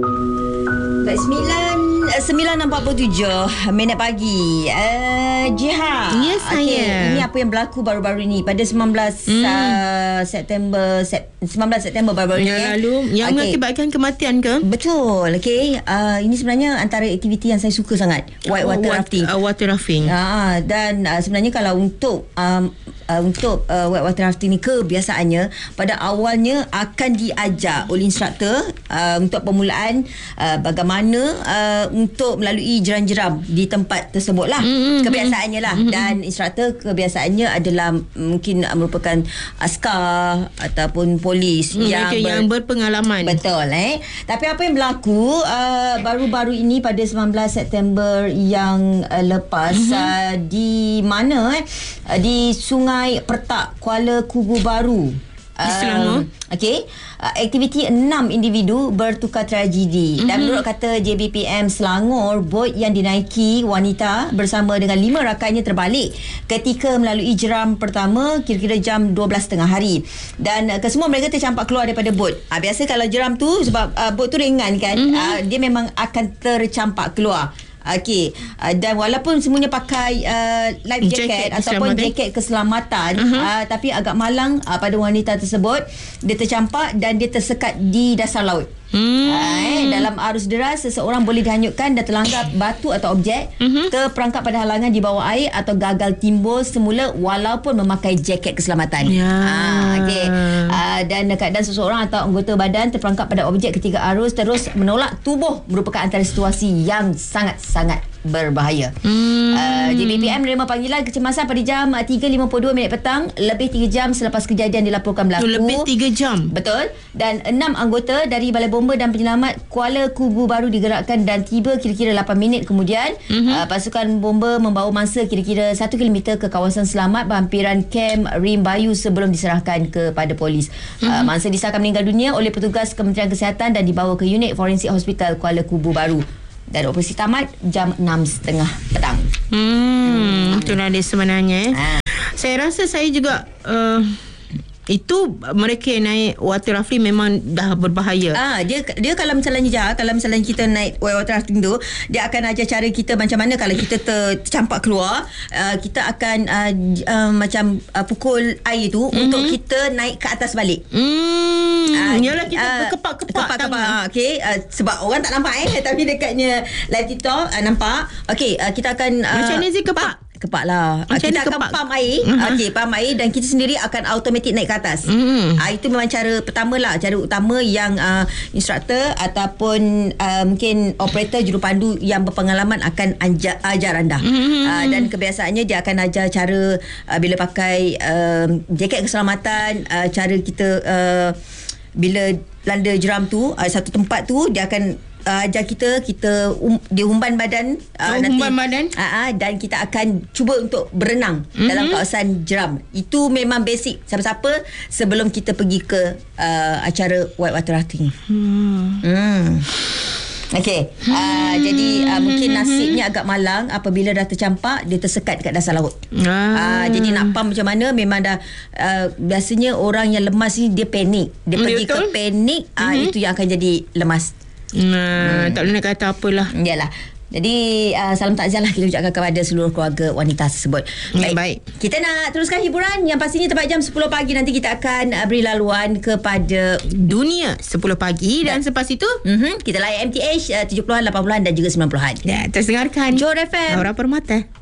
Baik, 9.47 minit pagi. Jiha. Ya, saya. Ini apa yang berlaku baru-baru ini pada 19 September 19 September baru-baru yang ini. Lalu yang mengakibatkan kematian ke? Betul. Ini sebenarnya antara aktiviti yang saya suka sangat. Whitewater rafting. Water rafting. Dan sebenarnya kalau untuk whitewater rafting ni kebiasaannya pada awalnya akan diajar oleh instruktor untuk permulaan bagaimana untuk melalui jeram-jeram di tempat tersebut lah. Kebiasaannya lah. Dan instruktor kebiasaannya adalah mungkin merupakan askar ataupun polis yang berpengalaman. Betul. Tapi apa yang berlaku baru-baru ini pada 19 September yang lepas di mana di Sungai Pertak, Kuala Kubu Baru, di Selangor. Aktiviti 6 individu bertukar tragedi. Dan menurut kata JBPM Selangor, bot yang dinaiki wanita bersama dengan 5 rakannya terbalik ketika melalui jeram pertama kira-kira jam 12.30 hari. Dan kesemua mereka tercampak keluar daripada bot. Biasa kalau jeram tu sebab bot tu ringan kan, dia memang akan tercampak keluar. Dan walaupun semuanya pakai life jacket ataupun jaket keselamatan, tapi agak malang pada wanita tersebut. Dia tercampak dan dia tersekat di dasar laut. Dalam arus deras, seseorang boleh dihanyutkan dan terlanggar batu atau objek, terperangkap pada halangan di bawah air atau gagal timbul semula walaupun memakai jaket keselamatan. Dan keadaan seseorang atau anggota badan terperangkap pada objek ketika arus terus menolak tubuh merupakan antara situasi yang sangat-sangat berbahaya. JBPM menerima panggilan kecemasan pada jam 3.52 minit petang, lebih 3 jam selepas kejadian dilaporkan berlaku. Lebih 3 jam. Betul. Dan 6 anggota dari Balai Bomba dan Penyelamat Kuala Kubu Baru digerakkan dan tiba kira-kira 8 minit kemudian. Pasukan bomba membawa mangsa kira-kira 1 km ke kawasan selamat berhampiran kem Rim Bayu sebelum diserahkan kepada polis. Mangsa disahkan meninggal dunia oleh petugas Kementerian Kesihatan dan dibawa ke unit forensik Hospital Kuala Kubu Baru. Dan operasi tamat jam 6.30 petang. Itulah dia sebenarnya. Saya rasa saya juga itu mereka yang naik water rafting memang dah berbahaya. Dia kalau misalnya kita naik water rafting tu, dia akan ajar cara kita macam mana kalau kita tercampak keluar, kita akan macam pukul air tu untuk kita naik ke atas balik. Yalah, kita berkepak-kepak tangan. Sebab orang tak nampak tapi dekatnya live TikTok nampak. Kita akan macam ni Zee kepak lah. Kita akan pump air. Pump air dan kita sendiri akan automatik naik ke atas. Itu memang cara pertama lah, cara utama yang instruktor ataupun mungkin operator jurupandu yang berpengalaman akan ajar anda. Dan kebiasaannya dia akan ajar cara bila pakai jaket keselamatan, cara kita bila landa jeram tu satu tempat tu, dia akan ajar kita dia humban badan, humban badan dan kita akan cuba untuk berenang dalam kawasan jeram. Itu memang basic siapa-siapa sebelum kita pergi ke acara whitewater rafting. Jadi mungkin nasibnya agak malang apabila dah tercampak, dia tersekat dekat dasar laut. Jadi nak pump macam mana, memang dah biasanya orang yang lemas ni dia panik. Dia pergi ke panik, itu yang akan jadi lemas. Tak boleh nak kata apalah. Yalah. Jadi salam takziah lah kita ucapkan kepada seluruh keluarga wanita tersebut. Baik. Kita nak teruskan hiburan yang pastinya tepat jam 10 pagi. Nanti kita akan beri laluan kepada Dunia 10 pagi. Dan selepas itu kita layan MTH 70-an, 80-an dan juga 90-an. Terus dengarkan Johor FM, Aura Permata.